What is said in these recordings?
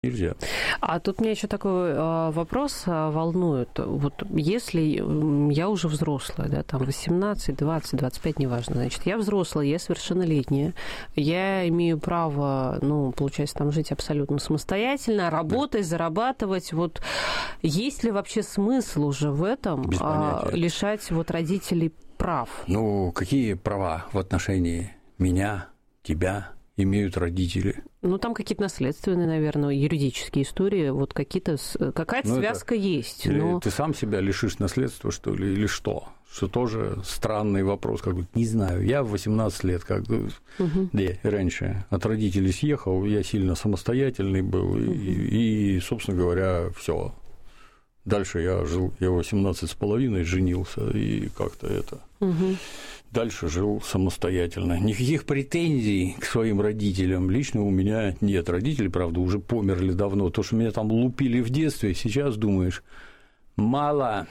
Нельзя. А тут меня еще такой вопрос волнует. Вот если я уже взрослая, да, там 18, 20, 25, неважно, значит, я взрослая, я совершеннолетняя, я имею право, ну, получается, там жить абсолютно самостоятельно, работать, зарабатывать. Вот есть ли вообще смысл уже в этом лишать вот родителей прав? Ну, какие права в отношении меня, тебя имеют родители? Ну, там какие-то наследственные, наверное, юридические истории, вот какая-то связка есть. Но... Ты сам себя лишишь наследства, что ли, или что? Что тоже странный вопрос, как бы, не знаю. Я в 18 лет, как бы, раньше от родителей съехал, я сильно самостоятельный был, и собственно говоря, все. Дальше я жил, я 18,5 женился, и как-то это... Дальше жил самостоятельно. Никаких претензий к своим родителям лично у меня нет. Родители, правда, уже померли давно. То, что меня там лупили в детстве, сейчас думаешь, мало.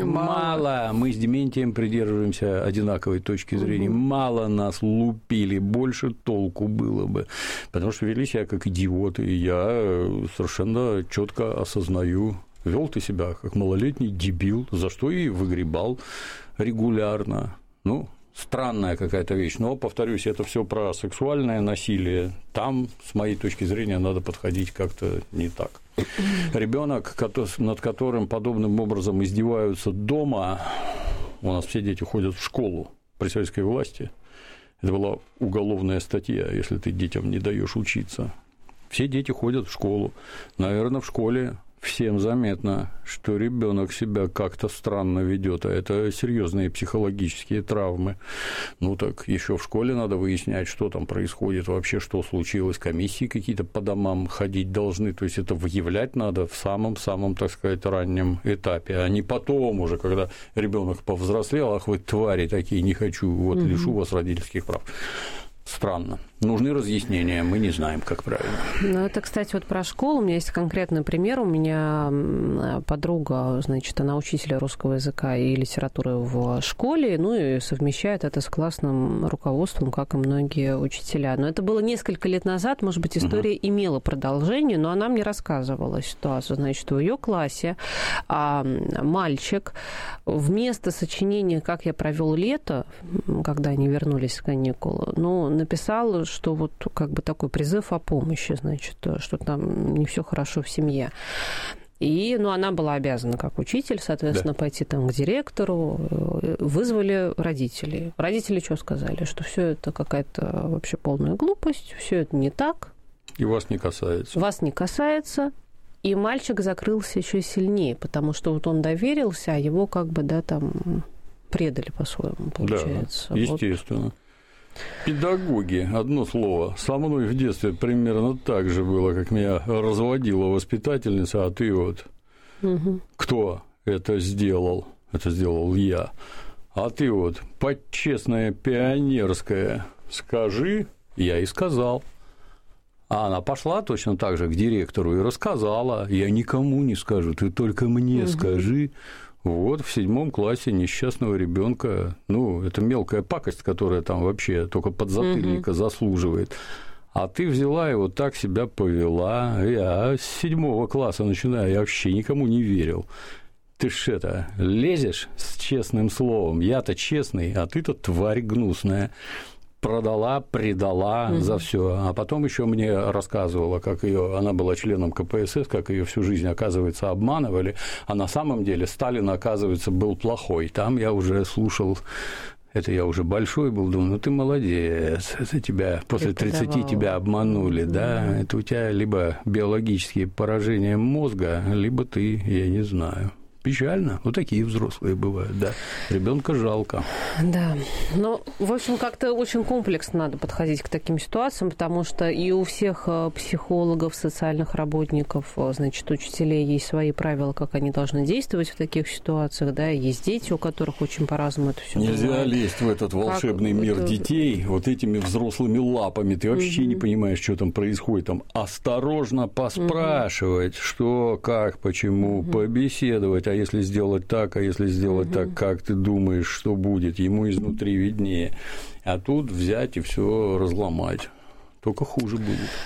Мы с Дементием придерживаемся одинаковой точки зрения. Мало нас лупили, больше толку было бы. Потому что вели себя как идиоты. И я совершенно четко осознаю, вел ты себя как малолетний дебил, за что и выгребал регулярно. Ну, странная какая-то вещь, но, повторюсь, это все про сексуальное насилие. Там, с моей точки зрения, надо подходить как-то не так. Ребенок, над которым подобным образом издеваются дома, у нас все дети ходят в школу при советской власти, это была уголовная статья, если ты детям не даешь учиться. Все дети ходят в школу. Наверное, в школе всем заметно, что ребенок себя как-то странно ведет, а это серьезные психологические травмы. Ну так еще в школе надо выяснять, что там происходит, вообще что случилось, комиссии какие-то по домам ходить должны, то есть это выявлять надо в самом-самом, так сказать, раннем этапе, а не потом уже, когда ребенок повзрослел, ах вы твари такие, не хочу, вот лишу вас родительских прав. Странно. Нужны разъяснения, мы не знаем, как правильно. Ну, это, кстати, вот про школу. У меня есть конкретный пример. У меня подруга, значит, она учитель русского языка и литературы в школе, ну, и совмещает это с классным руководством, как и многие учителя. Но это было несколько лет назад, может быть, история имела продолжение, но она мне рассказывала ситуацию. Значит, в ее классе мальчик вместо сочинения «Как я провел лето», когда они вернулись с каникул, ну, написал, что вот как бы такой призыв о помощи, значит, что там не все хорошо в семье. И, ну, она была обязана, как учитель, соответственно, пойти там к директору, вызвали родителей. Родители что сказали? Что все это какая-то вообще полная глупость, все это не так. И вас не касается. Вас не касается. И мальчик закрылся еще сильнее, потому что вот он доверился, а его как бы, да, там предали по-своему, получается. Да, естественно. Вот. Педагоги, одно слово. Со мной в детстве примерно так же было, как меня разводила воспитательница, а ты вот кто это сделал? Это сделал я. А ты вот почестная пионерская скажи, я и сказал. А она пошла точно так же к директору и рассказала. Я никому не скажу, ты только мне скажи. Вот в 7 классе несчастного ребенка, ну, это мелкая пакость, которая там вообще только подзатыльника заслуживает. А ты взяла и вот так себя повела. Я с 7 класса начинаю, я вообще никому не верил. Ты ж это, лезешь с честным словом, я-то честный, а ты-то тварь гнусная. Продала, предала за все, а потом еще мне рассказывала, как ее, она была членом КПСС, как ее всю жизнь, оказывается, обманывали, а на самом деле Сталин, оказывается, был плохой. Там я уже слушал, это я уже большой был, думаю, ну ты молодец, это тебя после 30 тебя обманули, да, это у тебя либо биологические поражения мозга, либо ты, я не знаю. Печально. Вот такие взрослые бывают, да. Ребенка жалко. Да. Ну, в общем, как-то очень комплексно надо подходить к таким ситуациям, потому что и у всех психологов, социальных работников, значит, учителей есть свои правила, как они должны действовать в таких ситуациях, да, есть дети, у которых очень по-разному это все нельзя бывает. Лезть в этот волшебный мир детей вот этими взрослыми лапами. Ты вообще не понимаешь, что там происходит. Там осторожно поспрашивать, что, как, почему, побеседовать, а если сделать так, а если сделать так, как ты думаешь, что будет, ему изнутри виднее. А тут взять и все разломать. Только хуже будет.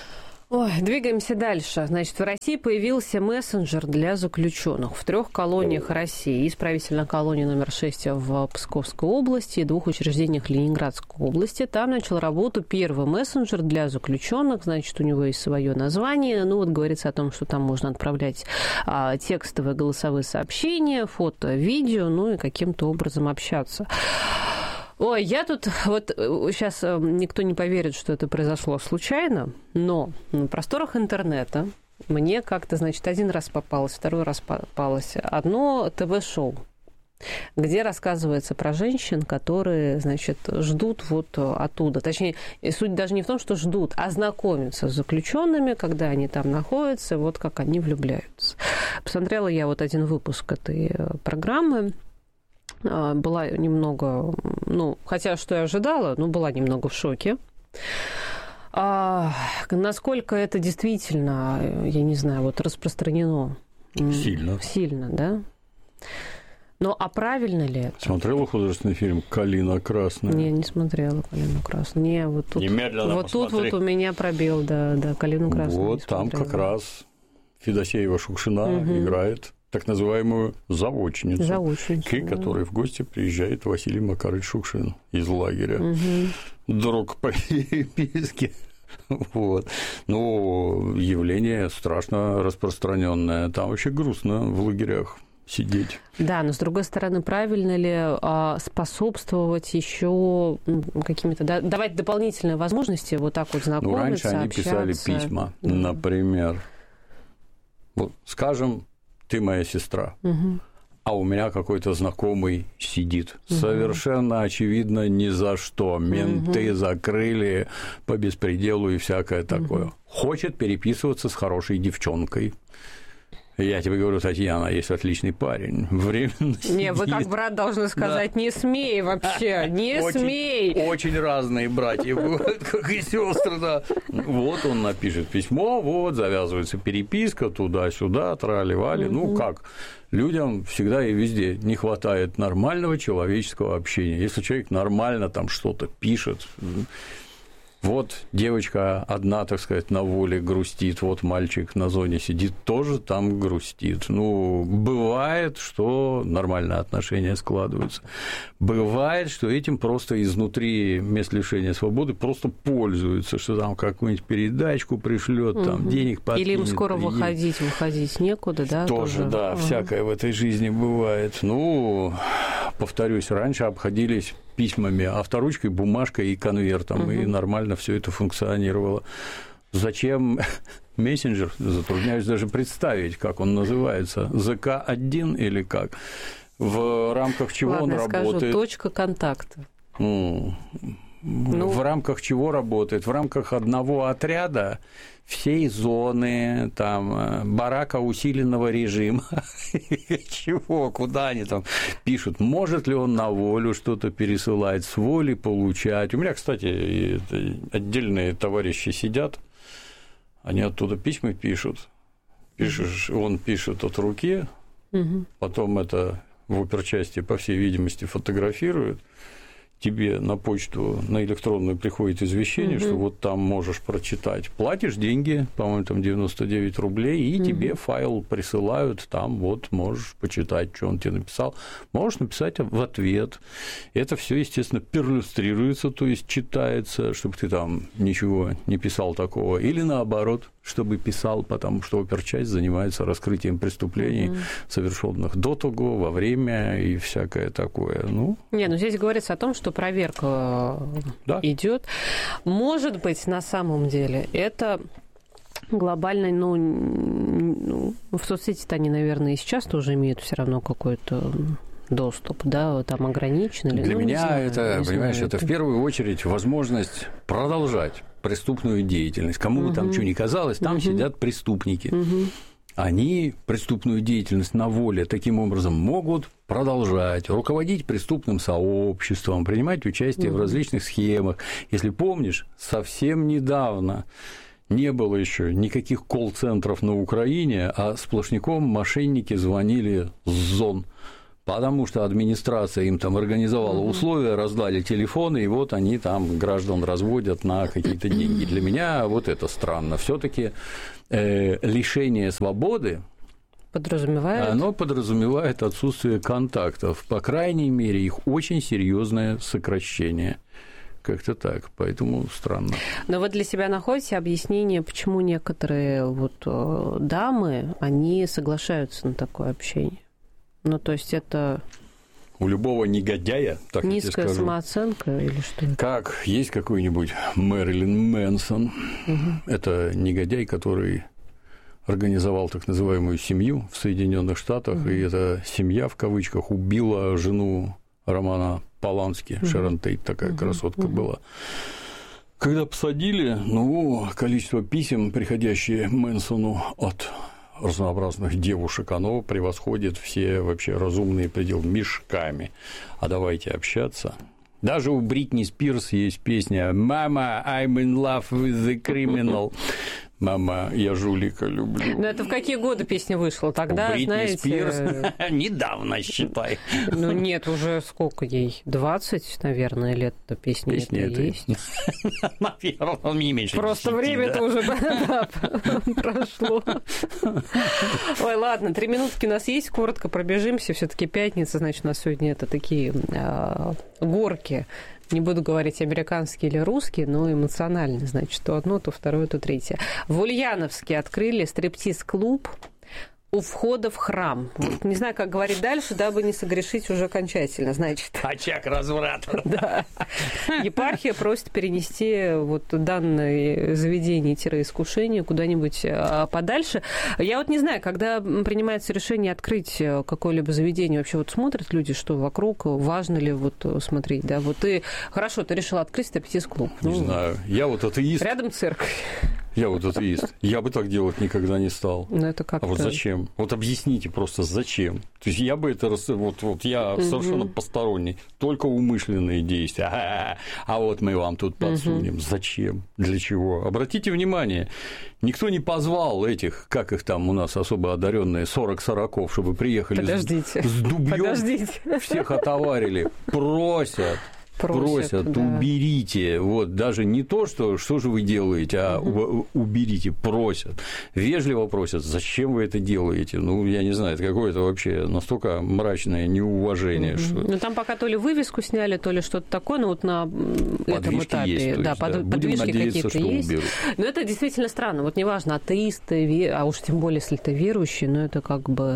Ой, двигаемся дальше. Значит, в России появился мессенджер для заключенных в 3 колониях России. Исправительная колония номер 6 в Псковской области и 2 учреждениях Ленинградской области. Там начал работу первый мессенджер для заключенных. Значит, у него есть свое название. Ну, вот говорится о том, что там можно отправлять текстовые, голосовые сообщения, фото, видео, ну и каким-то образом общаться. Ой, я тут, вот сейчас никто не поверит, что это произошло случайно, но на просторах интернета мне как-то, значит, один раз попалось, второй раз попалось одно ТВ-шоу, где рассказывается про женщин, которые, значит, ждут вот оттуда. Точнее, суть даже не в том, что ждут, а знакомятся с заключенными, когда они там находятся, вот как они влюбляются. Посмотрела я вот один выпуск этой программы. Была немного, ну, хотя что я ожидала, но была немного в шоке. Насколько это действительно, я не знаю, вот распространено? Сильно. Сильно, да? Но а правильно ли это? Смотрела художественный фильм «Калина красная»? Не смотрела «Калину красную». Не, вот тут, немедленно вот посмотри. Тут вот у меня пробел, да, «Калину красную». Вот там как раз Федосеева-Шукшина играет так называемую заочницу, к которой в гости приезжает Василий Макарович Шукшин из лагеря. Друг по переписке. Вот. Ну, явление страшно распространенное. Там вообще грустно в лагерях сидеть. Да, но с другой стороны, правильно ли способствовать еще какими-то, давать дополнительные возможности вот так вот знакомиться, ну, раньше они общаться. писали письма, например, вот, скажем, ты моя сестра, а у меня какой-то знакомый сидит. Совершенно очевидно ни за что. Менты закрыли по беспределу и всякое такое. Хочет переписываться с хорошей девчонкой. Я тебе говорю, Татьяна, есть отличный парень. Временно сидит. Не, вы как брат должны сказать, да. Не смей вообще, не смей. Очень разные братья бывают, как и сестры, да. Вот он напишет письмо, вот, завязывается переписка туда-сюда, трали-вали. Ну, как? Людям всегда и везде не хватает нормального человеческого общения. Если человек нормально там что-то пишет, вот девочка одна, так сказать, на воле грустит, вот мальчик на зоне сидит, тоже там грустит. Ну, бывает, что нормальные отношения складываются. Бывает, что этим просто изнутри мест лишения свободы просто пользуются, что там какую-нибудь передачку пришлет, там денег подкинет. Или им скоро выходить некуда, да? Тоже, да, всякое в этой жизни бывает. Ну, повторюсь, раньше обходились письмами, авторучкой, бумажкой и конвертом, и нормально все это функционировало. Зачем мессенджер? Затрудняюсь даже представить, как он называется. ЗК-1 или как? В рамках чего он работает? Скажу, точка контакта. В рамках чего работает? В рамках одного отряда всей зоны, там, барака усиленного режима. Чего? Куда они там пишут? Может ли он на волю что-то пересылать, с воли получать? У меня, кстати, отдельные товарищи сидят, они оттуда письма пишут. Он пишет от руки, потом это в оперчасти, по всей видимости, фотографирует. Тебе на почту, на электронную приходит извещение, что вот там можешь прочитать. Платишь деньги, по-моему, там 99 рублей, и тебе файл присылают, там вот можешь почитать, что он тебе написал. Можешь написать в ответ. Это все, естественно, перлюстрируется, то есть читается, чтобы ты там ничего не писал такого. Или наоборот, чтобы писал, потому что оперчасть занимается раскрытием преступлений, совершенных до того, во время и всякое такое. Ну здесь говорится о том, что проверка идет. Может быть, на самом деле это глобально, в соцсети-то они, наверное, и сейчас тоже имеют все равно какой-то доступ, да, там ограниченный. Для меня это, понимаешь, это в первую очередь возможность продолжать преступную деятельность. Кому бы там что ни казалось, там сидят преступники. Они преступную деятельность на воле таким образом могут продолжать, руководить преступным сообществом, принимать участие в различных схемах. Если помнишь, совсем недавно не было еще никаких колл-центров на Украине, а сплошняком мошенники звонили с зон. потому что администрация им там организовала условия, раздали телефоны, и вот они там граждан разводят на какие-то деньги. Для меня вот это странно. Все-таки лишение свободы оно подразумевает отсутствие контактов, по крайней мере, их очень серьезное сокращение. Как-то так, поэтому странно. Но вы для себя находите объяснение, почему некоторые вот дамы, они соглашаются на такое общение? Ну, то есть это... У любого негодяя, так я тебе скажу. Низкая самооценка или что? Как есть какой-нибудь Мэрилин Мэнсон, это негодяй, который организовал так называемую семью в Соединенных Штатах, и эта семья, в кавычках, убила жену Романа Полански, Шерон Тейт, такая красотка была. Когда посадили, количество писем, приходящие Мэнсону от разнообразных девушек, оно превосходит все вообще разумные пределы мешками. А давайте общаться. Даже у Бритни Спирс есть песня «Мама, I'm in love with the criminal». «Мама, я жулика люблю». Но это в какие годы песня вышла? Тогда, Бритни знаете... Спирс недавно, считай. Ну, нет, уже сколько ей? 20, наверное, лет-то песни это есть. Наверное, не меньше. Просто время-то уже прошло. Ой, ладно, 3 минутки у нас есть, коротко пробежимся. Все-таки пятница, значит, у нас сегодня это такие горки. Не буду говорить американские или русские, но эмоциональные, значит, то одно, то второе, то третье. В Ульяновске открыли стриптиз-клуб у входа в храм. Вот, не знаю, как говорить дальше, дабы не согрешить уже окончательно, значит. Очаг разврата. Да. Епархия просит перенести вот данное заведение-искушение куда-нибудь подальше. Я вот не знаю, когда принимается решение открыть какое-либо заведение, вообще вот смотрят люди, что вокруг, важно ли вот смотреть, да? Вот ты, хорошо, ты решил открыть стриптиз-клуб. Не знаю, я вот атеист. Рядом церковь. Я вот атеист. Я бы так делать никогда не стал. Но это как-то... А вот зачем? Вот объясните просто, зачем? То есть я бы это... Вот я совершенно посторонний. Только умышленные действия. А вот мы вам тут подсунем. Зачем? Для чего? Обратите внимание, никто не позвал этих, как их там у нас особо одаренные, 40-40, чтобы приехали с дубьем. Всех отоварили. Просят, да. Уберите. Вот даже не то, что же вы делаете, а уберите, просят. Вежливо просят, зачем вы это делаете? Ну, я не знаю, это какое-то вообще настолько мрачное неуважение. Что... Ну, там пока то ли вывеску сняли, то ли что-то такое, но вот на этом этапе. Есть, да, подвижки какие-то есть. Уберут. Но это действительно странно. Вот неважно, атеисты, а уж тем более, если ты верующий, но это как бы...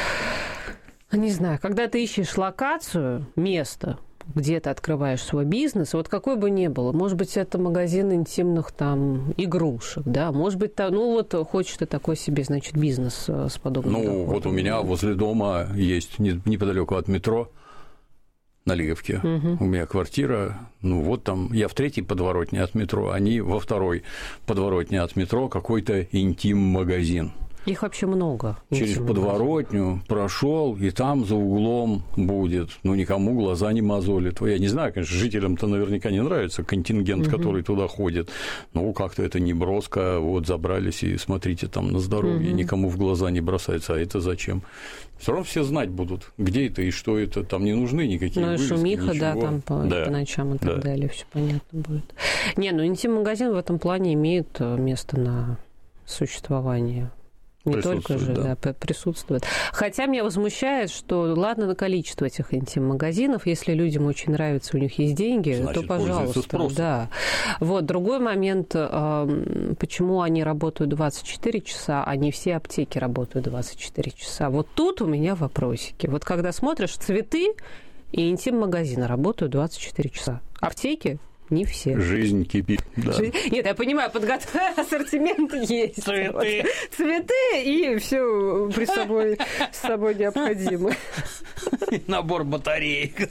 Не знаю, когда ты ищешь локацию, место, где ты открываешь свой бизнес, вот какой бы ни было, может быть, это магазин интимных там игрушек, да, может быть, хочешь ты такой себе, значит, бизнес с подобным доходом. Вот у меня возле дома есть неподалеку от метро на Лиговке. У меня квартира, там я в 3-й подворотне от метро, они во 2-й подворотне от метро какой-то интим-магазин. Их вообще много. Через подворотню прошел, и там за углом будет. Никому глаза не мозолит. Я не знаю, конечно, жителям-то наверняка не нравится контингент, который туда ходит. Как-то это не броско. Вот забрались и смотрите там на здоровье. Никому в глаза не бросается. А это зачем? Все равно все знать будут, где это и что это. Там не нужны никакие вывески, шумиха, ничего. Да, там по ночам и так далее. Все понятно будет. Интим-магазин в этом плане имеет место на существование. Не только же, присутствует. Хотя меня возмущает, что, ладно, на количество этих интим-магазинов, если людям очень нравится, у них есть деньги, значит, то, пожалуйста. Да. Вот, другой момент, почему они работают 24 часа, а не все аптеки работают 24 часа. Вот тут у меня вопросики. Вот когда смотришь, цветы и интим-магазины работают 24 часа. Аптеки не все. Жизнь кипит. Да. Нет, я понимаю, ассортимент есть. Цветы и все с собой необходимо. Набор батареек.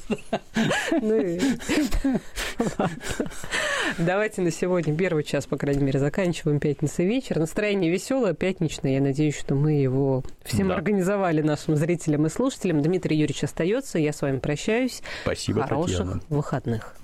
Давайте на сегодня первый час, по крайней мере, заканчиваем. Пятница вечер. Настроение веселое, пятничное. Я надеюсь, что мы его всем организовали нашим зрителям и слушателям. Дмитрий Юрьевич остается. Я с вами прощаюсь. Спасибо, Хороших выходных.